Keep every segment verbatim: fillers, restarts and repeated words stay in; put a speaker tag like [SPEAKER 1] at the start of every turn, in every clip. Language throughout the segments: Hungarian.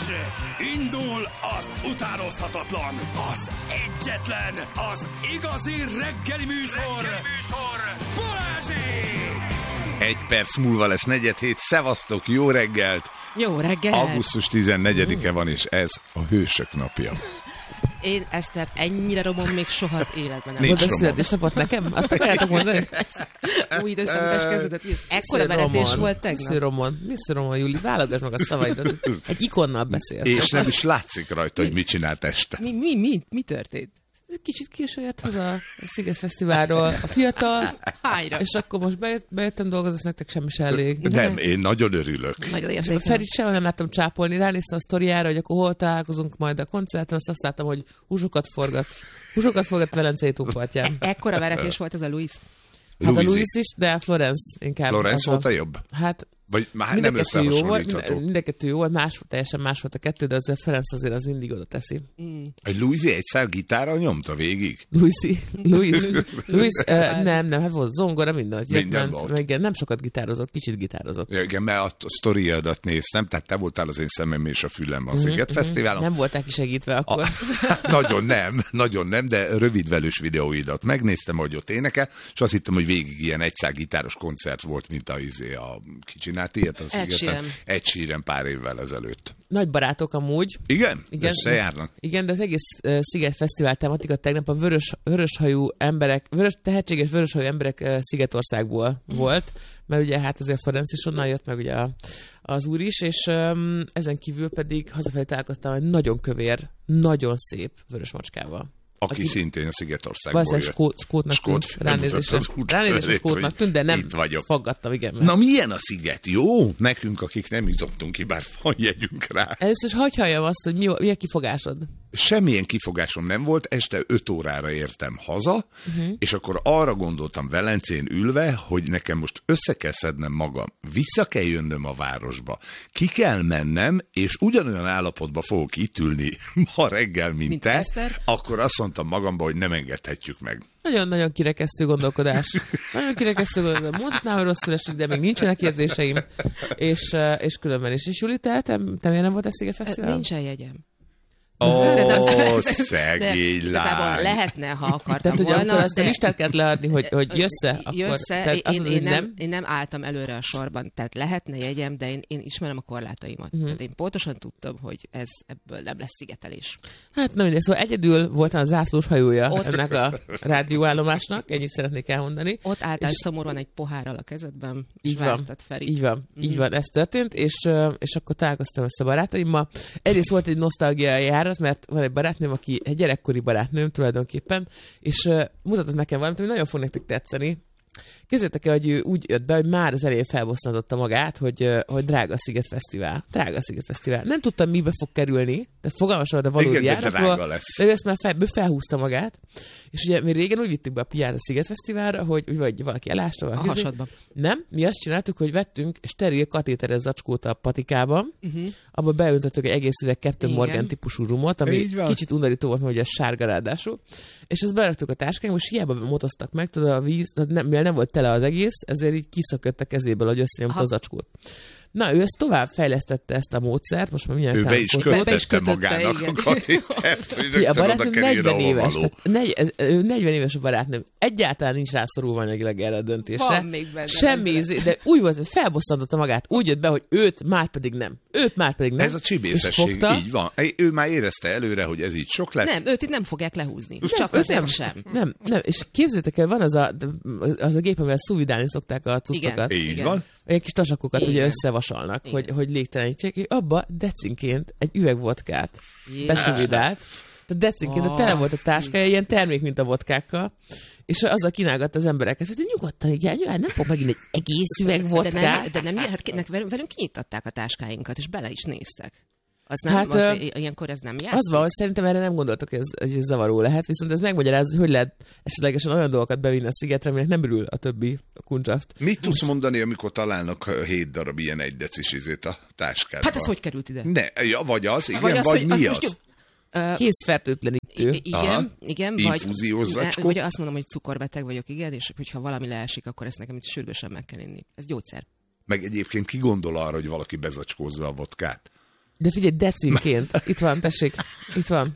[SPEAKER 1] Indul az utánozhatatlan, az egyetlen, az igazi reggeli műsor, reggeli műsor. Balázsék!
[SPEAKER 2] Egy perc múlva lesz negyed hét, szevasztok, jó reggelt!
[SPEAKER 3] Jó reggelt!
[SPEAKER 2] augusztus tizennegyedike van, és ez a Hősök napja.
[SPEAKER 3] Én, Eszter, ennyire romom még soha az életben nem.
[SPEAKER 2] Nincs
[SPEAKER 3] Mondd a
[SPEAKER 2] romom.
[SPEAKER 3] születésnapot nekem? Azt akarjátok mondani? Új időszámítás kezdődött. Ekkora veretés volt tegnap.
[SPEAKER 4] Misszi Romon, Misszi Romon, Júli, válogass meg a szavaidat. Egy ikonnal beszélsz.
[SPEAKER 2] És nem is látszik rajta, hogy mit csinált este.
[SPEAKER 3] Mi, mi, mi, mi történt?
[SPEAKER 4] Kicsit késő jött haza a Sziget Fesztiválról a fiatal,
[SPEAKER 3] Hányra?
[SPEAKER 4] és akkor most bejött, bejöttem dolgozni, nektek semmi se elég.
[SPEAKER 2] Nem, én nagyon örülök.
[SPEAKER 3] Nagyon
[SPEAKER 4] És akkor
[SPEAKER 3] értékelem.
[SPEAKER 4] Ferit sehol nem láttam csápolni, ránéztem a sztoriára, hogy akkor hol találkozunk majd a koncerten, azt azt láttam, hogy húsokat forgat. Húsokat forgat Velencei tópartján.
[SPEAKER 3] Ekkora veretés volt ez a Louis.
[SPEAKER 4] Hát a
[SPEAKER 2] Louisi.
[SPEAKER 4] Louis is, de a Florence inkább.
[SPEAKER 2] Florence
[SPEAKER 4] az
[SPEAKER 2] volt a jobb?
[SPEAKER 4] Hát
[SPEAKER 2] Vagy már
[SPEAKER 4] mind a
[SPEAKER 2] nem
[SPEAKER 4] kettő jó volt,
[SPEAKER 2] összehasonlítható.
[SPEAKER 4] mind a kettő jó volt, más, teljesen más volt a kettő, de azért Ferenc azért az mindig oda teszi.
[SPEAKER 2] Egy Louisi egyszer gitárral nyomta végig?
[SPEAKER 4] Louis, Louis, Louis uh, nem, nem, hát volt zongora, minden.
[SPEAKER 2] Minden
[SPEAKER 4] ment,
[SPEAKER 2] volt.
[SPEAKER 4] meg igen, nem sokat gitározott, kicsit gitározott.
[SPEAKER 2] Ja, igen, mert a sztoriadat néztem, tehát te voltál az én szemem és a fülem a Sziget Fesztiválon.
[SPEAKER 4] Nem voltál kisegítve akkor.
[SPEAKER 2] A, nagyon nem, nagyon nem, de rövidvelős videóidat megnéztem, hogy ott énekel, és azt hittem, hogy végig ilyen egyszár gitáros koncert volt, mint a, izé, a ki csinált ilyet a Szigeten.
[SPEAKER 3] Sheeran.
[SPEAKER 2] Ed Sheeran pár évvel ezelőtt.
[SPEAKER 4] Nagy barátok amúgy.
[SPEAKER 2] Igen?
[SPEAKER 4] Igen.
[SPEAKER 2] Összejárnak?
[SPEAKER 4] Igen, de az egész uh, Sziget Fesztivál tematika tegnap a vörös, vöröshajú emberek, vörös, tehetséges vöröshajú emberek uh, Szigetországból mm. volt, mert ugye hát azért Ferenc is onnan jött, meg ugye a, az úr is, és um, ezen kívül pedig hazafelé találkoztam egy nagyon kövér, nagyon szép vörös macskával.
[SPEAKER 2] Aki,
[SPEAKER 4] Aki
[SPEAKER 2] szintén a Szigetországból
[SPEAKER 4] valószínűleg
[SPEAKER 2] jött.
[SPEAKER 4] skót, skótnak
[SPEAKER 2] Skót,
[SPEAKER 4] tűnt, ránézésre,
[SPEAKER 2] nem mutatod az
[SPEAKER 4] ránézésre
[SPEAKER 2] út
[SPEAKER 4] skótnak
[SPEAKER 2] előtt,
[SPEAKER 4] tűnt, de nem
[SPEAKER 2] itt vagyok.
[SPEAKER 4] faggattam, igen. Mert
[SPEAKER 2] Na milyen a sziget? Jó? Nekünk, akik nem jutottunk ki, bár van jegyünk rá.
[SPEAKER 4] először is hagyj halljam azt, hogy mi, mi a kifogásod.
[SPEAKER 2] Semmilyen kifogásom nem volt, este öt órára értem haza, uh-huh. és akkor arra gondoltam Velencén ülve, hogy nekem most össze kell szednem magam, vissza kell jönnöm a városba, ki kell mennem, és ugyanolyan állapotba fogok itt ülni ma reggel, mint,
[SPEAKER 3] Mint
[SPEAKER 2] te,
[SPEAKER 3] Eszter?
[SPEAKER 2] akkor azt mondtam magamba, hogy nem engedhetjük meg.
[SPEAKER 4] Nagyon-nagyon kirekesztő gondolkodás. Nagyon kirekesztő gondolkodás. Mondhatnám, hogy rosszul esik, de még nincsenek érzéseim. És, uh, és különben is. És Juli, te, te, te miért nem voltál Sziget Fesztiválon?
[SPEAKER 3] Nincsen jegyem.
[SPEAKER 2] Ó,
[SPEAKER 3] De nem-
[SPEAKER 2] oh,
[SPEAKER 3] de
[SPEAKER 2] szegény
[SPEAKER 3] igazából
[SPEAKER 2] lány.
[SPEAKER 3] lehetne, ha akartam
[SPEAKER 4] Tehát, hogy
[SPEAKER 3] volna.
[SPEAKER 4] amikor azt a
[SPEAKER 3] de-
[SPEAKER 4] listát kellett leadni, hogy, hogy jössze, akkor...
[SPEAKER 3] Jössze,
[SPEAKER 4] tehát
[SPEAKER 3] én,
[SPEAKER 4] azt
[SPEAKER 3] én,
[SPEAKER 4] mondod,
[SPEAKER 3] én,
[SPEAKER 4] hogy
[SPEAKER 3] nem, én nem álltam előre a sorban, tehát lehetne jegyem, de én, én ismerem a korlátaimat. Uh-huh. Tehát én pontosan tudtam, hogy ez ebből nem lesz szigetelés.
[SPEAKER 4] Hát nem mindegy, szóval egyedül voltam a zászlós hajója
[SPEAKER 3] Ott-
[SPEAKER 4] ennek a rádióállomásnak, ennyit szeretnék elmondani.
[SPEAKER 3] Ott álltál
[SPEAKER 4] És-
[SPEAKER 3] szomorúan egy pohárral a kezedben, és
[SPEAKER 4] Így van,
[SPEAKER 3] vártad Ferit.
[SPEAKER 4] így van, mm-hmm. így van, ez történt, és, ö, és akkor találkoztam össze barátaimmal. Egyrészt volt egy nosztalgia járat, mert van egy barátnőm, aki egy gyerekkori barátnőm tulajdonképpen, és uh, mutatott nekem valamit, ami nagyon fog nektek tetszeni. Képzeljétek el, hogy ő úgy jött be, hogy már az elején felbosszantotta magát, hogy, uh, hogy drága a Sziget Fesztivál. Drága a Sziget Fesztivál. Nem tudtam, mibe fog kerülni, de fogalmas volt a valódi
[SPEAKER 2] Igen, de
[SPEAKER 4] járatról,
[SPEAKER 2] drága lesz.
[SPEAKER 4] de ő ezt már fel, felhúzta magát. És ugye mi régen úgy vittük be a piát a Sziget Fesztiválra, hogy vagy valaki elásta,
[SPEAKER 3] A
[SPEAKER 4] valaki
[SPEAKER 3] hasadba.
[SPEAKER 4] nem, mi azt csináltuk, hogy vettünk steril katéteres zacskót a patikában, uh-huh. abba beöntöttük egy egész üveg Captain
[SPEAKER 3] Igen.
[SPEAKER 4] Morgan típusú rumot, ami
[SPEAKER 2] Így van.
[SPEAKER 4] kicsit undorító volt, hogy ez sárga ráadásul, és ezt beraktuk a táskánkba, és hiába motoztak meg, tudod, a víz, nem, mivel nem volt tele az egész, ezért így kiszökött a kezéből, hogy összenyomta
[SPEAKER 3] Aha.
[SPEAKER 4] a zacskót. Na, ő ezt tovább fejlesztette ezt a módszert, most már mindjárt
[SPEAKER 2] Ő be is
[SPEAKER 4] támogatott.
[SPEAKER 3] Be is
[SPEAKER 2] kötötte
[SPEAKER 3] kötötte,
[SPEAKER 2] magának
[SPEAKER 3] igen.
[SPEAKER 2] a katétert, hogy
[SPEAKER 4] Ugye, a
[SPEAKER 2] rögtön oda
[SPEAKER 4] barátnőm
[SPEAKER 2] kerüljön,
[SPEAKER 4] negyven
[SPEAKER 2] ahova
[SPEAKER 4] éves,
[SPEAKER 2] való.
[SPEAKER 4] tehát negy, ő negyven éves a barátnőm, egyáltalán nincs rászorulva anyagilag erre a döntésre.
[SPEAKER 3] Van még benne
[SPEAKER 4] Semmi,
[SPEAKER 3] lendület.
[SPEAKER 4] de úgy volt, hogy felbosszantotta magát, úgy jött be, hogy őt már pedig nem. Őt már pedig nem.
[SPEAKER 2] Ez a
[SPEAKER 4] És
[SPEAKER 2] csibészesség,
[SPEAKER 4] fogta-
[SPEAKER 2] így van. Ő már érezte előre, hogy ez így sok lesz.
[SPEAKER 3] Nem, őt itt nem fogják lehúzni. Csak
[SPEAKER 4] őt
[SPEAKER 3] azért
[SPEAKER 4] nem,
[SPEAKER 3] sem.
[SPEAKER 4] Nem, nem, és képzeljétek el, van az a, az a gép, amivel szúvidálni szokták a cuccokat.
[SPEAKER 3] Igen.
[SPEAKER 2] Így van.
[SPEAKER 4] Egy kis tasakokat ugye
[SPEAKER 3] Igen.
[SPEAKER 4] összevasalnak,
[SPEAKER 3] Igen.
[SPEAKER 4] hogy, hogy légtelenítsék, és abba decinként egy üveg vodkát
[SPEAKER 3] Jé.
[SPEAKER 4] beszúvidált. Tehát decinként, de tele volt a táskája, ilyen termék, mint a vodkákkal, és azzal kínálgatta az embereket, hogy nyugodtan, igen, nem fog megint egy egész üveg
[SPEAKER 3] De
[SPEAKER 4] vodkát.
[SPEAKER 3] nem, de nem, hát nek- velünk kinyitották a táskáinkat, és bele is néztek. Az nem,
[SPEAKER 4] Hát,
[SPEAKER 3] hát, az,
[SPEAKER 4] ö,
[SPEAKER 3] ilyenkor ez nem játszik?
[SPEAKER 4] Az van, hogy szerintem erre nem gondoltak, hogy ez, hogy ez zavaró lehet, viszont ez megmagyarázza, hogy hogy lehet esetlegesen olyan dolgokat bevinni a szigetre, aminek nem örül a többi kundzsaft.
[SPEAKER 2] Mit tudsz mondani, amikor találnak hét darab ilyen egy decis izét a táskádban?
[SPEAKER 3] Hát ez hogy került ide?
[SPEAKER 2] Ne, ja, vagy az, igen,
[SPEAKER 3] Vagy
[SPEAKER 2] vagy,
[SPEAKER 3] az,
[SPEAKER 2] vagy
[SPEAKER 3] hogy
[SPEAKER 2] mi
[SPEAKER 3] az
[SPEAKER 2] az?
[SPEAKER 3] most jó. Ö,
[SPEAKER 4] Készfertőtlenítő.
[SPEAKER 3] I- igen,
[SPEAKER 2] Aha.
[SPEAKER 3] igen,
[SPEAKER 2] Infúziós
[SPEAKER 3] vagy,
[SPEAKER 2] zacskó?
[SPEAKER 3] vagy azt mondom, hogy cukorbeteg vagyok, igen, és hogyha valami leesik, akkor ezt nekem itt sürgősen meg kell inni. Ez gyógyszer.
[SPEAKER 2] Meg egyébként ki gondol arra, hogy valaki bezacskózza a vodkát?
[SPEAKER 4] De figyelj, deciként. Itt van, tessék. Itt van.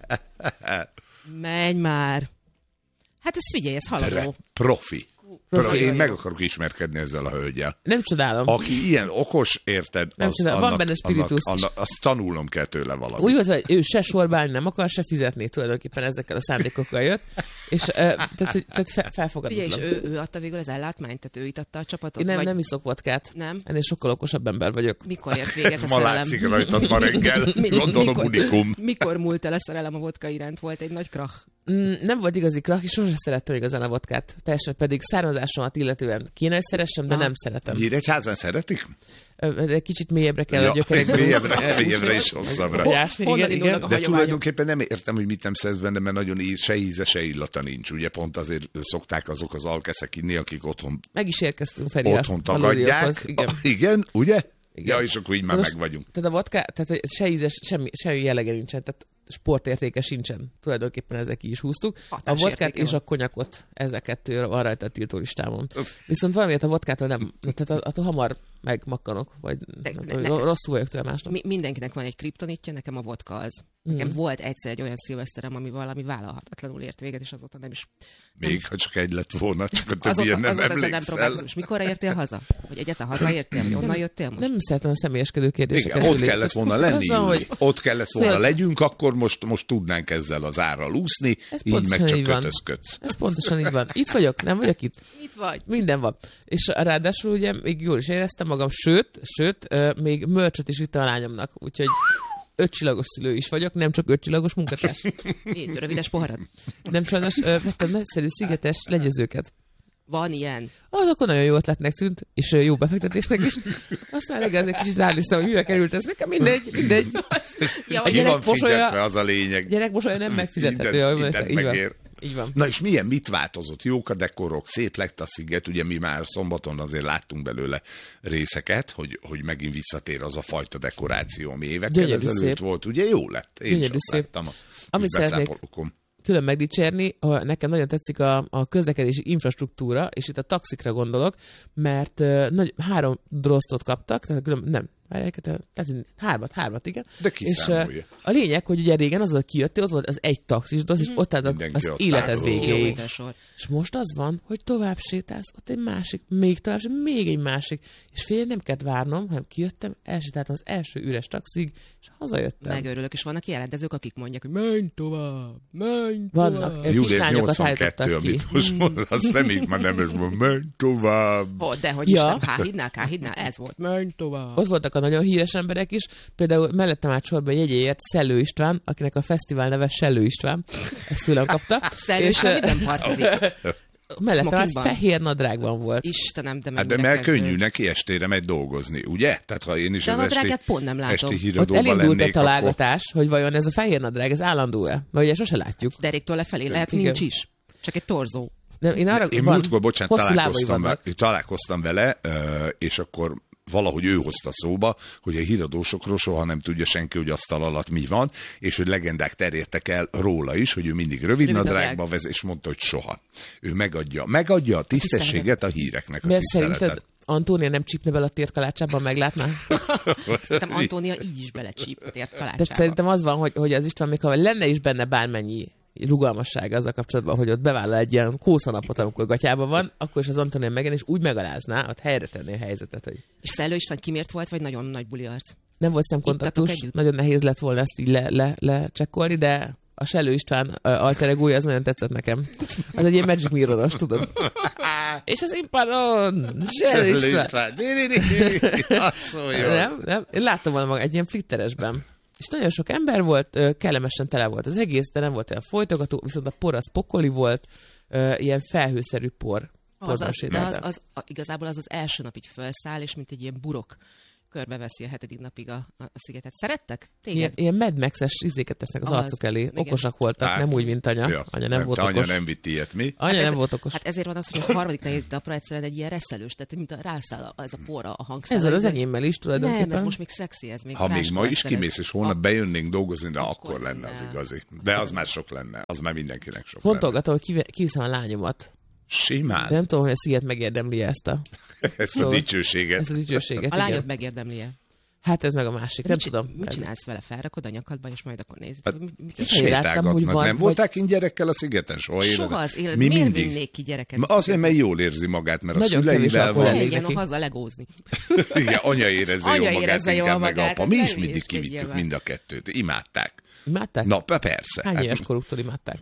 [SPEAKER 3] Menj már. Hát ez figyelj, ez haladó.
[SPEAKER 2] Tre, profi.
[SPEAKER 4] Profi.
[SPEAKER 2] Én meg akarok ismerkedni ezzel a hölgyel.
[SPEAKER 4] Nem csodálom.
[SPEAKER 2] Aki ilyen okos, érted,
[SPEAKER 4] Nem
[SPEAKER 2] az,
[SPEAKER 4] csodálom. Van
[SPEAKER 2] annak,
[SPEAKER 4] benne spiritus.
[SPEAKER 2] annak, annak, azt tanulnom kell tőle valamit.
[SPEAKER 4] Úgy volt, hogy ő se sorbálni nem akar, se fizetni tulajdonképpen ezekkel a szándékokkal jött. És uh, tehát, tehát fe, felfogadotlan.
[SPEAKER 3] Figyelj, és ő, ő adta végül az ellátmányt, tehát ő itatta a csapatot?
[SPEAKER 4] Én nem,
[SPEAKER 3] vagy...
[SPEAKER 4] nem iszok vodkát.
[SPEAKER 3] Nem?
[SPEAKER 4] Ennél sokkal okosabb ember vagyok.
[SPEAKER 3] Mikor ért véget a
[SPEAKER 2] Ma
[SPEAKER 3] szerelem?
[SPEAKER 2] látszik rajtad ma reggel, gondolom unikum.
[SPEAKER 3] Mikor múlt el a szerelem a vodka iránt? Volt egy nagy krach.
[SPEAKER 4] Mm, nem volt igazi krach, és sosem szerettem igazán a vodkát. Teljesen pedig származásomat illetően kéne, hogy szeressem, de
[SPEAKER 3] Aha.
[SPEAKER 4] nem szeretem.
[SPEAKER 2] Nyíregyházán szeretik?
[SPEAKER 4] Egy kicsit mélyebbre kell
[SPEAKER 2] Ja,
[SPEAKER 4] a gyökerekbe.
[SPEAKER 2] mélyebbre, mélyebbre és hosszabbra.
[SPEAKER 4] Vagy ásni,
[SPEAKER 3] Honnan
[SPEAKER 4] igen,
[SPEAKER 3] indulnak
[SPEAKER 4] igen.
[SPEAKER 3] a
[SPEAKER 2] De
[SPEAKER 3] hagyományok?
[SPEAKER 2] tulajdonképpen nem értem, hogy mit nem szedsz benne, mert nagyon íz, se íze, se illata nincs. Ugye pont azért szokták azok az alkeszek inni, akik otthon,
[SPEAKER 4] Meg is érkeztünk, Feri.
[SPEAKER 2] otthon tagadják.
[SPEAKER 4] Igen.
[SPEAKER 2] Ah, igen, ugye?
[SPEAKER 4] Igen.
[SPEAKER 2] Ja, és akkor így már
[SPEAKER 4] Most-
[SPEAKER 2] meg vagyunk.
[SPEAKER 4] Tehát a vodka, tehát se ízes, semmi, semmi jellege nincsen, tehát sportértéke sincsen. Tulajdonképpen ezzel ki is húztuk. A
[SPEAKER 3] Hatásértéke
[SPEAKER 4] vodkát és
[SPEAKER 3] van.
[SPEAKER 4] a konyakot, ezek kettő van rajta a tiltó listámon. Viszont valamiért a vodkától nem, tehát attól hamar megmakkanok, vagy
[SPEAKER 3] De-
[SPEAKER 4] nem,
[SPEAKER 3] ne-
[SPEAKER 4] tudom,
[SPEAKER 3] ne-
[SPEAKER 4] rosszul vagyok tőle másnap.
[SPEAKER 3] Mi, mindenkinek van egy kriptonitja, nekem a vodka az. Nekem
[SPEAKER 4] Hmm.
[SPEAKER 3] volt egyszer egy olyan szilveszterem, ami valami vállalhatatlanul ért véget, és azóta nem is.
[SPEAKER 2] Még ha csak egy lett volna, csak a
[SPEAKER 3] Azóta,
[SPEAKER 2] többien nem
[SPEAKER 3] azóta ezzel nem
[SPEAKER 2] emlékszel.
[SPEAKER 3] próbálkozom. És mikorra értél haza? Vagy egyáltalán hazaértél? Vagy onnan jöttél most?
[SPEAKER 4] Nem szeretem a személyeskedő kérdéseket.
[SPEAKER 2] Igen, ott
[SPEAKER 4] Üli.
[SPEAKER 2] kellett volna lenni,
[SPEAKER 4] Az van,
[SPEAKER 2] Júli.
[SPEAKER 4] hogy
[SPEAKER 2] Ott kellett volna
[SPEAKER 4] Szóval-
[SPEAKER 2] legyünk, akkor most, most tudnánk ezzel az árral úszni,
[SPEAKER 4] Ez
[SPEAKER 2] így meg
[SPEAKER 4] pontosan
[SPEAKER 2] csak
[SPEAKER 4] így van.
[SPEAKER 2] kötözködsz.
[SPEAKER 4] Ez pontosan így van. Itt vagyok, nem vagyok itt.
[SPEAKER 3] Itt vagy.
[SPEAKER 4] Minden van. És ráadásul ugye még jól is éreztem magam, sőt, sőt, ö, még mörcsöt is vittem a lányomnak, úgyhogy ötcsillagos szülő is vagyok, nem csak ötcsillagos munkatárs.
[SPEAKER 3] Én, rövides poharad.
[SPEAKER 4] Nem sajnos ö, vettem nagyszerű szigetes legyezőket.
[SPEAKER 3] Van ilyen.
[SPEAKER 4] Az akkor nagyon jó ötletnek tűnt, és ö, jó befektetésnek is. Aztán reggel egy kicsit ránéztem, hogy mivel került ez. Nekem mindegy, mindegy.
[SPEAKER 3] Ja,
[SPEAKER 4] A
[SPEAKER 2] Ki
[SPEAKER 4] gyerek
[SPEAKER 2] van fizetve,
[SPEAKER 4] mosolya-
[SPEAKER 2] az a lényeg.
[SPEAKER 4] Gyerek mosolya nem megfizethető.
[SPEAKER 2] Mindent-
[SPEAKER 4] ahogy
[SPEAKER 2] mindent
[SPEAKER 4] mondod, így van.
[SPEAKER 2] megér.
[SPEAKER 4] Így van.
[SPEAKER 2] Na és milyen, mit változott? Jók a dekorok, szép lett a sziget, ugye mi már szombaton azért láttunk belőle részeket, hogy, hogy megint visszatér az a fajta dekoráció, ami évekkel
[SPEAKER 4] Gyönyörű
[SPEAKER 2] ezelőtt
[SPEAKER 4] szép.
[SPEAKER 2] volt. Ugye jó lett? Én
[SPEAKER 4] Gyönyörű
[SPEAKER 2] is azt
[SPEAKER 4] szép.
[SPEAKER 2] láttam a
[SPEAKER 4] Amit
[SPEAKER 2] kis
[SPEAKER 4] szeretnék-
[SPEAKER 2] beszámolókon.
[SPEAKER 4] Külön megdicsérni, a, nekem nagyon tetszik a, a közlekedési infrastruktúra, és itt a taxikra gondolok, mert uh, nagy, három drosztot kaptak, tehát külön, nem, várják, tehát hármat, hármat, igen.
[SPEAKER 2] De
[SPEAKER 4] És uh,
[SPEAKER 2] kiszámolja.
[SPEAKER 4] a lényeg, hogy ugye régen az volt, kijöttél, ott volt az egy taxis drosz, és ott álltak
[SPEAKER 2] Mindenki
[SPEAKER 4] az
[SPEAKER 2] ott
[SPEAKER 4] életed
[SPEAKER 2] állt.
[SPEAKER 4] végéig.
[SPEAKER 3] Kilométersor.
[SPEAKER 4] És most az van, hogy tovább sétálsz, ott egy másik, még tovább, és még egy másik. És fél nem kellett várnom, hanem kijöttem, elsétáltam az első üres taxig, és hazajöttem.
[SPEAKER 3] Megörülök, és vannak jelentezők, akik mondják, hogy menj tovább, menj tovább.
[SPEAKER 4] Vannak.
[SPEAKER 2] Júli, ez
[SPEAKER 4] kislányokat
[SPEAKER 2] nyolcvankettő,
[SPEAKER 4] állítottak ki.
[SPEAKER 2] amit most mond, azt reméljük már nem, és mond, menj tovább.
[SPEAKER 3] Oh, de hogy
[SPEAKER 4] Ja.
[SPEAKER 3] is nem, K-hídnál, K-hídnál, ez volt. Menj tovább.
[SPEAKER 4] Ott voltak a nagyon híres emberek is, például mellettem állt sorba jegyéért Szellő István, akinek a fesztivál neve Sellő István, ezt tőlem kapta.
[SPEAKER 3] Szellő is,
[SPEAKER 4] eh,
[SPEAKER 3] nem partizik.
[SPEAKER 4] mellettem állt
[SPEAKER 3] smokingban?
[SPEAKER 4] fehér nadrágban volt.
[SPEAKER 3] Istenem, de
[SPEAKER 2] Hát de
[SPEAKER 3] mennyire
[SPEAKER 2] mert
[SPEAKER 3] kezdő.
[SPEAKER 2] könnyű neki estére megy dolgozni, ugye? Tehát ha én is
[SPEAKER 3] De
[SPEAKER 2] az
[SPEAKER 3] a
[SPEAKER 2] esti,
[SPEAKER 3] nadrágját pont nem látom.
[SPEAKER 2] esti
[SPEAKER 4] Ott
[SPEAKER 2] híradóban
[SPEAKER 4] elindult egy
[SPEAKER 2] lennék, akkor...
[SPEAKER 4] találgatás, hogy vajon ez a fehér nadrág, ez állandó-e? Mert ugye sose látjuk.
[SPEAKER 3] Deréktől lefelé lehet,
[SPEAKER 4] Igen.
[SPEAKER 3] nincs is. Csak egy torzó.
[SPEAKER 4] Nem, én arra,
[SPEAKER 2] Én
[SPEAKER 4] van,
[SPEAKER 2] múltkor, bocsánat,
[SPEAKER 4] hosszú lábai
[SPEAKER 2] találkoztam,
[SPEAKER 4] vannak.
[SPEAKER 2] vele, találkoztam vele, ö, és akkor valahogy ő hozta szóba, hogy a híradósokról soha nem tudja senki, hogy asztal alatt mi van, és hogy legendák terjedtek el róla is, hogy ő mindig rövid
[SPEAKER 3] Rövid
[SPEAKER 2] nadrágba
[SPEAKER 3] nadrág.
[SPEAKER 2] vezet, és mondta, hogy soha. Ő megadja, megadja a tisztességet a híreknek, a
[SPEAKER 4] Mert
[SPEAKER 2] tiszteletet.
[SPEAKER 4] szerinted Antónia nem csípne bele a térkalácsában, meglátná?
[SPEAKER 3] Szerintem Antónia így is belecsíp a tért
[SPEAKER 4] De
[SPEAKER 3] kalácsába.
[SPEAKER 4] szerintem az van, hogy, hogy az István, még ha lenne is benne bármennyi rugalmasság azzal kapcsolatban, hogy ott bevállal egy ilyen kószanapot, amikor gatyában van, akkor is az Antónia megjen, és úgy megalázná, ott helyre tenné a helyzetet, hogy
[SPEAKER 3] És Szellő István kimért volt, vagy nagyon nagy buli arc?
[SPEAKER 4] nem volt szemkontaktus,
[SPEAKER 3] Ittatok együtt?
[SPEAKER 4] nagyon nehéz lett volna ezt így le, le, lecsekkolni, de a Sellő István uh, alter egója, az nagyon tetszett nekem. Az egy ilyen Magic Mirror-os, tudod. És az impadon! Sellő István!
[SPEAKER 2] Azt szóljon.
[SPEAKER 4] Nem, nem. Én láttam volna maga egy ilyen flitteresben. És nagyon sok ember volt, ö, kellemesen tele volt az egész, de nem volt olyan folytogató, viszont a por az pokoli volt, ö, ilyen felhőszerű por.
[SPEAKER 3] Az,
[SPEAKER 4] porban
[SPEAKER 3] az, de
[SPEAKER 4] sétáltam.
[SPEAKER 3] az, az, a, igazából az az első nap így felszáll, és mint egy ilyen burok körbeveszi a hetedik napig a, a, a szigetet. Szerettek? Téged?
[SPEAKER 4] Ilyen, ilyen Mad Max-es izéket tesznek az,
[SPEAKER 3] Az,
[SPEAKER 4] arcuk elé.
[SPEAKER 3] igen.
[SPEAKER 4] Okosak voltak,
[SPEAKER 2] Hát,
[SPEAKER 4] nem úgy, mint anya.
[SPEAKER 2] Ja,
[SPEAKER 4] Anya nem, volt
[SPEAKER 2] te
[SPEAKER 4] okos.
[SPEAKER 2] anya nem vitt ilyet, mi?
[SPEAKER 4] Anya
[SPEAKER 3] ez-
[SPEAKER 4] nem volt okos.
[SPEAKER 3] Hát ezért van az, hogy a harmadik negyedik napra egyszerűen egy ilyen reszelős, tehát mint a rászáll a- ez a porra a hangszál.
[SPEAKER 4] Ezzel az enyémmel is tulajdonképpen.
[SPEAKER 3] Nem, ez most még szexi, ez még
[SPEAKER 2] Ha még ma is
[SPEAKER 3] ráskolsz,
[SPEAKER 2] kimész, és holnap
[SPEAKER 3] Ak-
[SPEAKER 2] bejönnénk dolgozni, de akkor,
[SPEAKER 3] akkor
[SPEAKER 2] lenne az
[SPEAKER 3] lenne.
[SPEAKER 2] igazi. De az már sok lenne. Az már mindenkinek sok lenne.
[SPEAKER 4] Fontolgatom, hogy kive- kiviszem a lányomat.
[SPEAKER 2] Simán.
[SPEAKER 4] De nem tudom, hogy a sziget megérdemli ezt a,
[SPEAKER 2] Ezt a
[SPEAKER 4] Jó.
[SPEAKER 2] dicsőséget.
[SPEAKER 4] ezt a dicsőséget.
[SPEAKER 3] A
[SPEAKER 4] igen.
[SPEAKER 3] lányod megérdemli-e?
[SPEAKER 4] Hát ez meg a másik, nem
[SPEAKER 3] mit,
[SPEAKER 4] tudom.
[SPEAKER 3] Mit csinálsz vele? Felrakod a nyakadba, és majd akkor nézd.
[SPEAKER 2] Hát,
[SPEAKER 4] sétálgatnak.
[SPEAKER 2] nem vagy... voltál kint gyerekkel a szigeten? Soha,
[SPEAKER 3] Soha az élet.
[SPEAKER 2] Mi
[SPEAKER 3] Miért
[SPEAKER 2] mindig?
[SPEAKER 3] vinnék ki gyereket?
[SPEAKER 2] Ma azért, mert jól érzi magát, mert
[SPEAKER 4] nagyon
[SPEAKER 2] a szüleivel van.
[SPEAKER 3] Legyen a haza legózni.
[SPEAKER 2] Igen, anya érezze
[SPEAKER 3] anya
[SPEAKER 2] jól magát, inkább meg apa. Mi is mindig kivittük mind a kettőt. Imádták.
[SPEAKER 4] Imádták?
[SPEAKER 2] Na, persze.
[SPEAKER 4] Hány
[SPEAKER 2] hát,
[SPEAKER 4] éves koruktól imádták?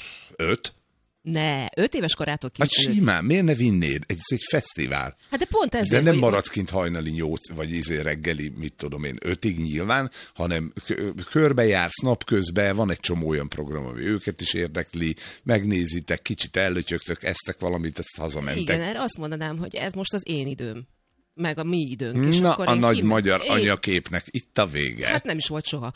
[SPEAKER 2] Öt?
[SPEAKER 3] Ne, öt éves korától
[SPEAKER 2] Hát
[SPEAKER 3] kint.
[SPEAKER 2] simán, miért ne vinnéd? Ez egy fesztivál.
[SPEAKER 3] Hát de pont ezért.
[SPEAKER 2] De nem
[SPEAKER 3] hogy...
[SPEAKER 2] maradsz kint hajnali nyolc, vagy izé reggeli, mit tudom én, ötig nyilván, hanem körbejársz napközben, van egy csomó olyan program, ami őket is érdekli, megnézitek, kicsit ellötyögtök, eztek valamit, ezt hazamentek.
[SPEAKER 3] Igen, erre azt mondanám, hogy ez most az én időm. Meg a mi időnk. És
[SPEAKER 2] Na,
[SPEAKER 3] akkor
[SPEAKER 2] a nagy
[SPEAKER 3] kim...
[SPEAKER 2] magyar
[SPEAKER 3] én...
[SPEAKER 2] anyaképnek itt a vége.
[SPEAKER 3] Hát nem is volt soha.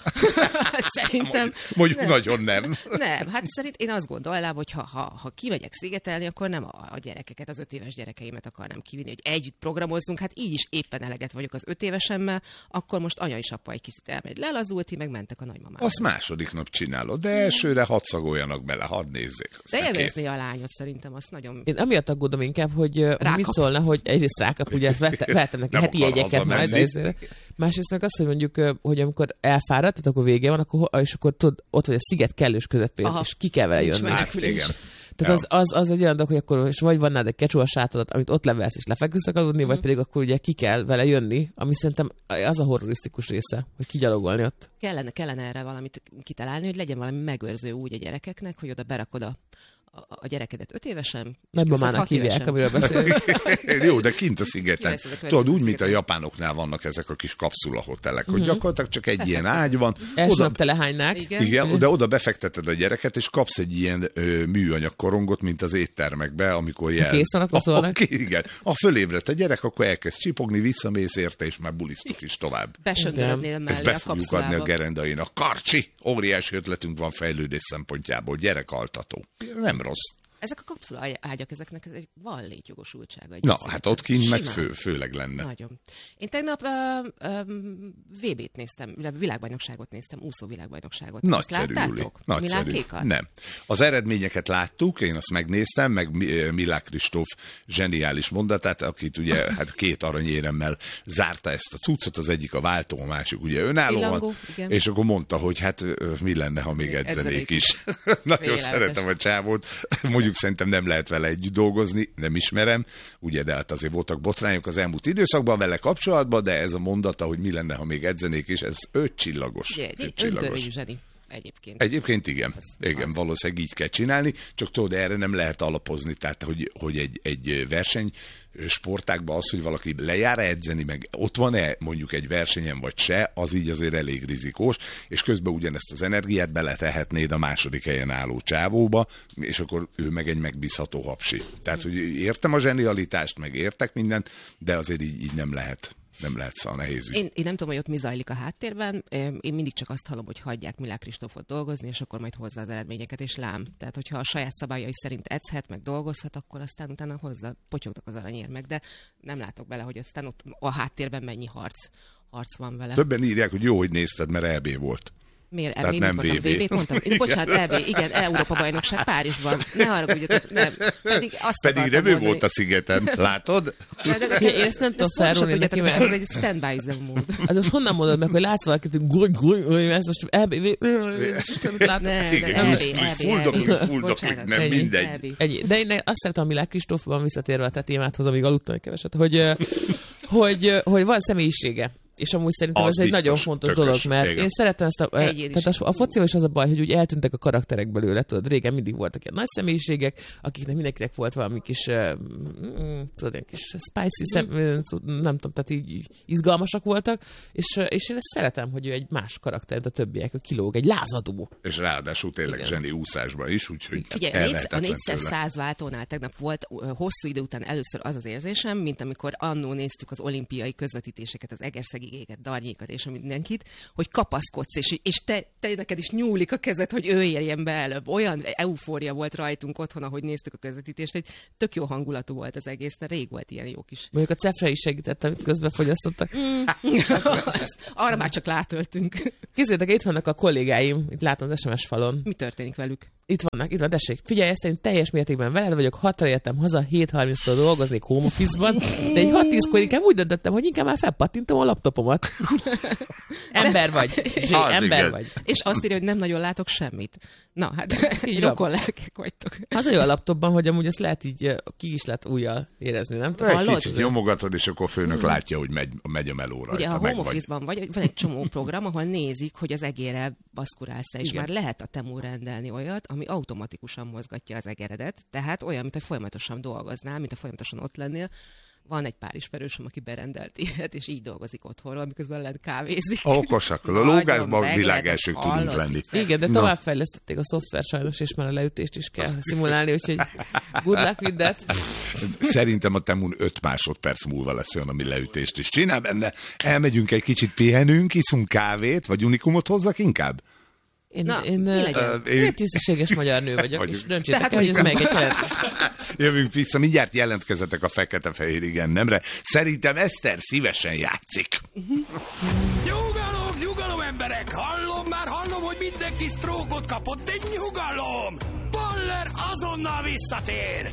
[SPEAKER 3] Szerintem.
[SPEAKER 2] Mondjuk
[SPEAKER 3] nem.
[SPEAKER 2] nagyon nem.
[SPEAKER 3] Nem, hát szerint én azt gondolnám, hogy ha, ha, ha kimegyek szigetelni, akkor nem a, a gyerekeket, az öt éves gyerekeimet akarnám kivinni, hogy együtt programozzunk, hát így is éppen eleget vagyok az öt évesemmel, akkor most anya és apa egy kicsit elmegy lelazult, ti meg mentek a nagymamára.
[SPEAKER 2] Azt második nap csinálod, de elsőre hadd szagoljanak bele, hadd nézzék.
[SPEAKER 3] De élvezni a lányot szerintem, azt nagyon...
[SPEAKER 4] Én amiatt aggódom inkább, hogy Rákap. mit szólna, hogy egyrészt rákap, ugye vettem neki heti jegyeket majd. Ezért. Másrészt meg azt, hogy mondjuk, hogy amikor elfáradt, tehát akkor vége van, akkor, és akkor tudod, ott vagy a sziget kellős közepén, aha, és ki kell vele jönni.
[SPEAKER 2] Hát, igen.
[SPEAKER 4] Tehát az, az, az egy olyan dolog, hogy akkor és vagy van nálad egy kecsó a sátodat, amit ott levelsz és lefeküdsz aludni, uh-huh. vagy pedig akkor ugye ki kell vele jönni, ami szerintem az a horrorisztikus része, hogy kigyalogolni ott.
[SPEAKER 3] Kellene, kellene erre valamit kitalálni, hogy legyen valami megőrző úgy a gyerekeknek, hogy oda berakod a a gyerekedet öt évesen.
[SPEAKER 4] Nagymamának hívják, amiről beszélünk.
[SPEAKER 2] Jó, de kint a szigeten. Tudod, úgy, mint a japánoknál vannak ezek a kis kapszulahotelek, hogy uh-huh. gyakorlatilag csak egy ilyen ágy van.
[SPEAKER 4] Első
[SPEAKER 2] oda,
[SPEAKER 4] nap telehánynák.
[SPEAKER 2] Igen, igen, de oda befekteted a gyereket, és kapsz egy ilyen ö, műanyag korongot, mint az éttermekbe, amikor jel...
[SPEAKER 4] Kész van, akkor szólnak.
[SPEAKER 2] Igen. Ha fölébredt a gyerek, akkor elkezd csipogni, visszamész érte, és már bulisztok is tovább.
[SPEAKER 3] Besöndörödnél mellé
[SPEAKER 2] ezt be fogjuk adni a gerendainak. Karcsi! Óriási ötletünk van fejlődés szempontjából. Gyerekaltató. Nem rossz.
[SPEAKER 3] Ezek a kapszula ágyak, ezeknek ez egy van létjogosultsága. Egy
[SPEAKER 2] Na, hát ott kint meg fő, főleg lenne.
[SPEAKER 3] Nagyon. Én tegnap uh, um, vé bét néztem, világbajnokságot néztem, úszó világbajnokságot.
[SPEAKER 2] Nagyszerű, Júli. Nagyszerű. Nem. Az eredményeket láttuk, én azt megnéztem, meg Milák Kristóf zseniális mondatát, akit ugye hát két aranyéremmel zárta ezt a cuccot, az egyik a váltó, a másik ugye önállóan, és akkor mondta, hogy hát mi lenne, ha még edzenék is. Nagyon szeretem a csávót, mondjuk szerintem nem lehet vele együtt dolgozni, nem ismerem, ugye, de hát azért voltak botrányok az elmúlt időszakban vele kapcsolatban, de ez a mondata, hogy mi lenne, ha még edzenék is, ez ötcsillagos.
[SPEAKER 3] Öntörvényű zseni. Egyébként.
[SPEAKER 2] Egyébként igen, az, igen az. Valószínűleg így kell csinálni, csak tudod, erre nem lehet alapozni, tehát hogy, hogy egy, egy verseny sportákban az, hogy valaki lejár edzeni, meg ott van-e mondjuk egy versenyen vagy se, az így azért elég rizikós, és közben ugyanezt az energiát beletehetnéd a második helyen álló csávóba, és akkor ő meg egy megbízható hapsi. Tehát, hogy értem a zsenialitást, meg értek mindent, de azért így, így nem lehet. Nem lehet, szóval nehéz ügy.
[SPEAKER 3] Én, én nem tudom, hogy ott mi zajlik a háttérben. Én mindig csak azt hallom, hogy hagyják Milák Kristófot dolgozni, és akkor majd hozza az eredményeket, és lám. Tehát, hogyha a saját szabályai szerint edzhet, meg dolgozhat, akkor aztán utána hozza, potyognak az aranyérmek, de nem látok bele, hogy aztán ott a háttérben mennyi harc, harc van vele.
[SPEAKER 2] Többen írják, hogy jó, hogy nézted, mert é bé volt.
[SPEAKER 3] Miért? Tehát nem vé bé. vé bét mondtam. Én, bocsánat, é bé, igen, Európa-bajnokság Párizsban. Ne haragudjatok, nem. Pedig azt
[SPEAKER 2] Pedig nem ő volt a szigeten, látod?
[SPEAKER 4] De, de, de, én ezt nem tudom felrólni neki, mert
[SPEAKER 3] ez egy stand-by üzemmód.
[SPEAKER 4] Az most honnan mondod meg, hogy látsz valakit, hogy guly, guly, ez most é bé, Istenit látom.
[SPEAKER 3] Ne, é bé, é bé,
[SPEAKER 2] fuldoklik, fuldoklik, nem mindegy.
[SPEAKER 4] De én azt szeretem a Milák Kristófban visszatérve a te témáthoz, amíg aludtam egy keveset, hogy, hogy, hogy van személyisége. És amúgy szerintem
[SPEAKER 2] az
[SPEAKER 4] ez egy nagyon fontos
[SPEAKER 2] tökös,
[SPEAKER 4] dolog, mert
[SPEAKER 2] igen.
[SPEAKER 4] én szeretem ezt a... Tehát a, a focival is az a baj, hogy úgy eltűntek a karakterek belőle, tudod, régen mindig voltak ilyen nagy személyiségek, akiknek mindenkinek volt valami kis, mm, tudod, ilyen kis spicy, szem, nem tudom, tehát így, így izgalmasak voltak, és, és én ezt szeretem, hogy ő egy más karakter, mint a többiek, hogy kilóg, egy lázadó.
[SPEAKER 2] És ráadásul tényleg igen. zseni úszásban is, úgyhogy
[SPEAKER 3] figyelj, a négyszer száz váltónál tegnap volt hosszú idő után először az az érzésem, mint amikor annó néztük az olimpiai közvetítéseket, az egerszegigéket, Darnyékat és mindenkit, hogy kapaszkodsz, és, és te, te neked is nyúlik a kezed, hogy ő érjen be előbb. Olyan eufória volt rajtunk otthon, ahogy néztük a közvetítést, hogy tök jó hangulatú volt az egész, de rég volt ilyen jó kis.
[SPEAKER 4] Mondjuk a cefre is segített, amit közben fogyasztottak.
[SPEAKER 3] Mm. Arra már csak látöltünk.
[SPEAKER 4] Kézzétek, itt vannak a kollégáim, itt látom az es em es falon.
[SPEAKER 3] Mi történik velük?
[SPEAKER 4] Itt vannak, itt van, tessék. Figyelj, ezt én teljes mértékben veled vagyok, hatra értem haza, hét harminctól dolgoznék home office-ban, de egy hat-tízkor inkább úgy döntöttem, hogy inkább már felpattintom a laptopomat. Ember vagy. Zsé,
[SPEAKER 2] Az
[SPEAKER 4] ember
[SPEAKER 2] igen.
[SPEAKER 4] vagy.
[SPEAKER 3] És azt írja, hogy nem nagyon látok semmit. Na, hát így rokon lelkek vagytok.
[SPEAKER 4] Az olyan a laptopban, hogy amúgy ezt lehet így, ki is lehet újjal érezni, nem?
[SPEAKER 2] Egy
[SPEAKER 3] Hallod?
[SPEAKER 2] kicsit nyomogatod, és akkor a főnök látja, hogy megy, megy a meló rajta.
[SPEAKER 3] Ugye a
[SPEAKER 2] meg
[SPEAKER 3] home
[SPEAKER 2] vagy.
[SPEAKER 3] office-ban vagy, van egy csomó program, ahol nézik, hogy az egérrel baszkurálsz, és
[SPEAKER 4] Igen.
[SPEAKER 3] már lehet a Temu rendelni olyat, ami automatikusan mozgatja az egeredet, tehát olyan, mint hogy folyamatosan dolgoznál, mint hogy folyamatosan ott lennél. Van egy pár ismerősöm, aki berendelt ilyet, és így dolgozik otthonról, miközben lent kávézik.
[SPEAKER 2] Okosak, a lógásban a világ elsők tudunk lenni.
[SPEAKER 4] Igen, de továbbfejlesztették a szoftver sajnos, és már a leütést is kell szimulálni, úgyhogy good luck with that.
[SPEAKER 2] Szerintem a Temun öt másodperc múlva lesz olyan, ami leütést is csinál benne. Elmegyünk egy kicsit pihenünk, iszunk kávét, vagy unikumot hozzak inkább?
[SPEAKER 4] Én,
[SPEAKER 3] Na,
[SPEAKER 4] én,
[SPEAKER 3] mi legyen?
[SPEAKER 2] Ö, én-
[SPEAKER 4] én tisztességes magyar nő vagyok,
[SPEAKER 2] Vagyunk.
[SPEAKER 4] és döntsétek
[SPEAKER 3] Tehát
[SPEAKER 4] el, hogy ez
[SPEAKER 3] vagyunk.
[SPEAKER 4] meg egy jelent.
[SPEAKER 2] Jövünk vissza, mindjárt jelentkezetek a fekete-fehér igen nemre. Szerintem Eszter szívesen játszik.
[SPEAKER 1] Nyugalom, nyugalom, emberek! Hallom, már hallom, hogy mindenki sztrókot kapott, de nyugalom! Baller azonnal visszatér!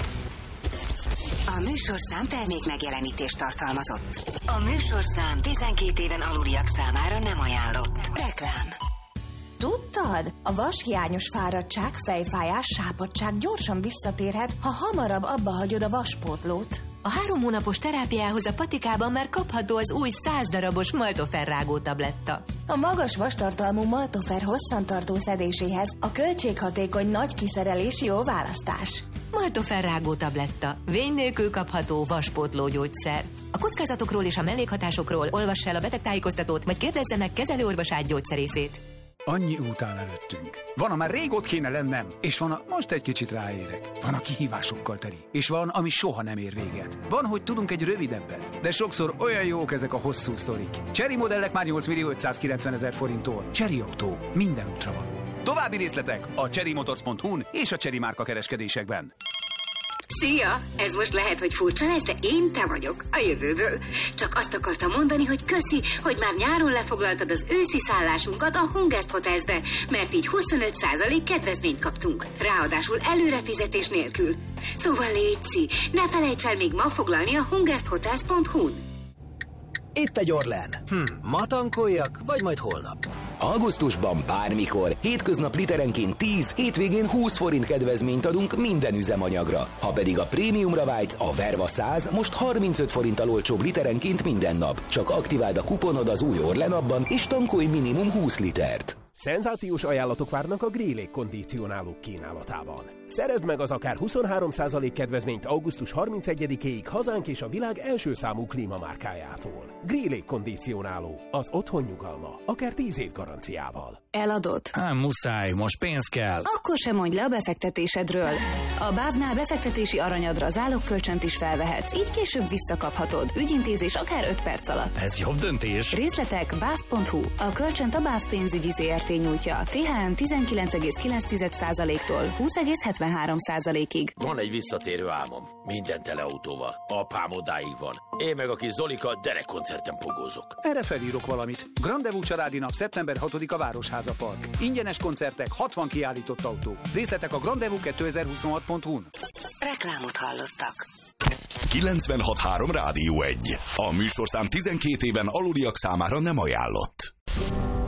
[SPEAKER 5] A műsorszám termék megjelenítést tartalmazott. A műsorszám tizenkét éven aluliak számára nem ajánlott. Reklám.
[SPEAKER 6] Tudtad? A vashiányos fáradtság, fejfájás, sápadtság gyorsan visszatérhet, ha hamarabb abba hagyod a vaspótlót.
[SPEAKER 5] A három hónapos terápiához a patikában már kapható az új száz darabos Maltofer-rágó tabletta.
[SPEAKER 6] A magas vastartalmú Maltofer hosszantartó szedéséhez a költséghatékony nagy kiszerelés jó választás.
[SPEAKER 5] Maltofer-rágó tabletta. Vény nélkül kapható vaspótló gyógyszer. A kockázatokról és a mellékhatásokról olvass el a betegtájékoztatót, vagy kérdezze meg kezelőorvosát gyógyszerészét.
[SPEAKER 7] Annyi út áll előttünk. Van, a már rég ott kéne lennem, és van, a most egy kicsit ráérek. Van, a kihívásokkal teli, és van, ami soha nem ér véget. Van, hogy tudunk egy rövidebbet, de sokszor olyan jók ezek a hosszú sztorik. Chery modellek már nyolc millió ötszázkilencven ezer forinttól. Chery Auto. Minden útra való. További részletek a chery motors pont hu-n és a Chery márka kereskedésekben.
[SPEAKER 5] Szia! Ez most lehet, hogy furcsa lesz, de én te vagyok, a jövőből. Csak azt akartam mondani, hogy köszi, hogy már nyáron lefoglaltad az őszi szállásunkat a Hungest Hotelsbe, mert így huszonöt százalék kedvezményt kaptunk. Ráadásul előrefizetés nélkül. Szóval létszi, ne felejts el még ma foglalni a hungest hotels pont hu-n.
[SPEAKER 8] Itt egy Orlen. Hm, ma tankoljak, vagy majd holnap? Augusztusban bármikor, hétköznap literenként tíz, hétvégén húsz forint kedvezményt adunk minden üzemanyagra. Ha pedig a prémiumra vágysz, a Verva száz most harmincöt forinttal olcsóbb literenként minden nap. Csak aktiváld a kuponod az új Orlen appban, és tankolj minimum húsz litert.
[SPEAKER 9] Szenzációs ajánlatok várnak a Grillé kondicionálók kínálatában. Szerezd meg az akár huszonhárom százalék kedvezményt augusztus harmincegyedikéig hazánk és a világ első számú klímamárkájától. Grillé kondicionáló, az otthon nyugalma, akár tíz év garanciával.
[SPEAKER 6] Eladod?
[SPEAKER 10] Hát muszáj, most pénz kell.
[SPEAKER 6] Akkor sem mondj le a befektetésedről. A bávnál befektetési aranyadra zálogkölcsönt is felvehetsz, így később visszakaphatod. Ügyintézés akár öt perc alatt.
[SPEAKER 10] Ez jobb döntés.
[SPEAKER 6] Részletek báv pont hu. A kölcsönt a BÁV pénzügyi zé er té nyújtja. té há em tizenkilenc egész kilenc százaléktól húsz egész hetvenhárom százalékig.
[SPEAKER 11] Van egy visszatérő álmom. Minden teleautóval. Apám odáig van. Én meg a kis Zolika derekkoncerten pogózok.
[SPEAKER 7] Erre felírok valamit. Grandevú családi nap szeptember hatodika Városháza Park. Ingyenes koncertek, hatvan kiállított autó. Részletek a grandevú kétezer-huszonhat pont hu-n.
[SPEAKER 5] Reklámot hallottak.
[SPEAKER 1] kilencvenhat három Rádió egy. A műsorszám tizenkét éven aluliak számára nem ajánlott.